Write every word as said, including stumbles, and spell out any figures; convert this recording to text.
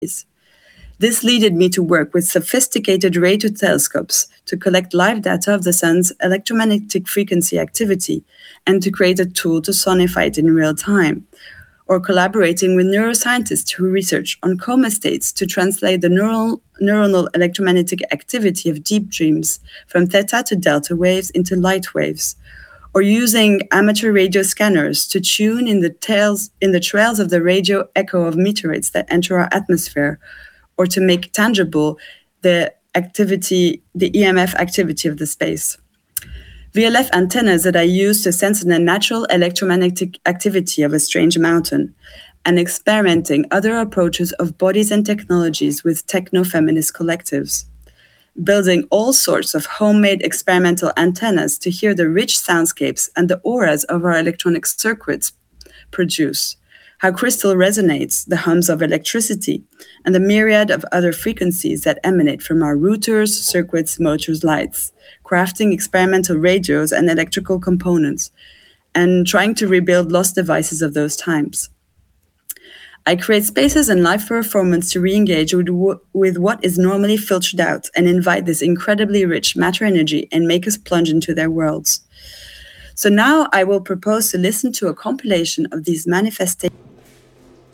This led me to work with sophisticated radio telescopes to collect live data of the sun's electromagnetic frequency activity and to create a tool to sonify it in real time, or collaborating with neuroscientists who research on coma states to translate the neural, neuronal electromagnetic activity of deep dreams from theta to delta waves into light waves, or using amateur radio scanners to tune in the, tails, in the trails of the radio echo of meteorites that enter our atmosphere, or to make tangible the activity, the E M F activity of the space. V L F antennas that I use to sense the natural electromagnetic activity of a strange mountain, and experimenting other approaches of bodies and technologies with techno-feminist collectives. Building all sorts of homemade experimental antennas to hear the rich soundscapes and the auras of our electronic circuits produce, how crystal resonates, the hums of electricity, and the myriad of other frequencies that emanate from our routers, circuits, motors, lights, crafting experimental radios and electrical components, and trying to rebuild lost devices of those times. I create spaces and live performance to re-engage with, w- with what is normally filtered out and invite this incredibly rich matter energy and make us plunge into their worlds. So now I will propose to listen to a compilation of these manifestations